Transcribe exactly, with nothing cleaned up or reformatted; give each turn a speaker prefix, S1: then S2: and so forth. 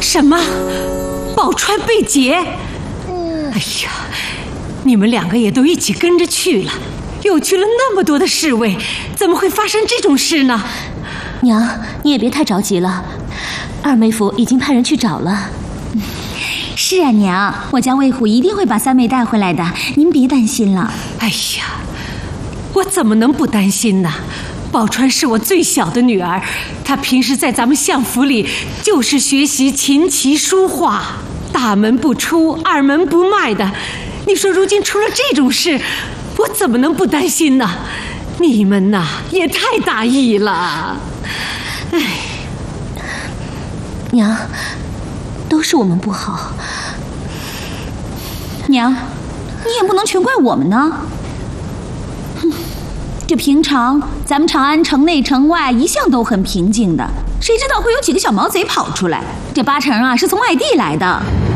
S1: 什么？宝钏被劫？哎呀，你们两个也都一起跟着去了，又去了那么多的侍卫，怎么会发生这种事呢？
S2: 娘，你也别太着急了，二妹夫已经派人去找了。
S3: 是啊，娘，我家魏虎一定会把三妹带回来的，您别担心了。
S1: 哎呀，我怎么能不担心呢？宝钏是我最小的女儿，她平时在咱们相府里就是学习琴棋书画，大门不出二门不迈的。你说如今出了这种事，我怎么能不担心呢？你们呐也太大意了。哎，
S2: 娘，都是我们不好。
S3: 娘，你也不能全怪我们呢。哼，这平常咱们长安城内城外一向都很平静的，谁知道会有几个小毛贼跑出来？这八成啊是从外地来的。